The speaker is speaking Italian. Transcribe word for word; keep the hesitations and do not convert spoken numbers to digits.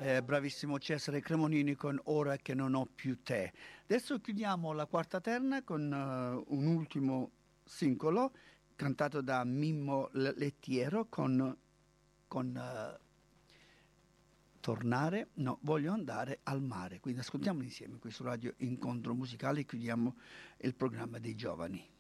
eh, bravissimo Cesare Cremonini con Ora che non ho più te. Adesso chiudiamo la quarta terna con uh, un ultimo singolo cantato da Mimmo L- Lettiero con, con uh, Tornare, no, voglio andare al mare. Quindi ascoltiamo insieme questo radio incontro musicale e chiudiamo il programma dei giovani.